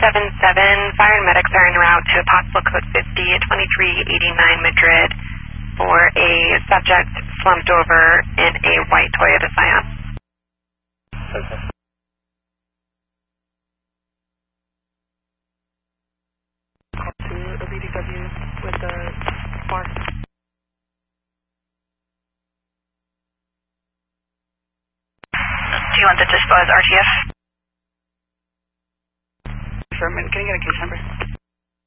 fire and medics are en route to a possible code 50 at 2389 Madrid for a subject slumped over in a white Toyota Scion. Okay. Call to a BDW with the car. Do you want the dispo as RTF? Sherman, can you get a case number?